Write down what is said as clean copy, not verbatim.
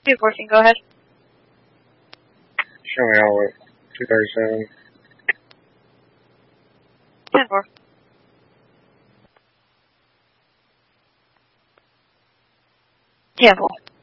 214, go ahead. Showing out with 237. 10-4. Cancel.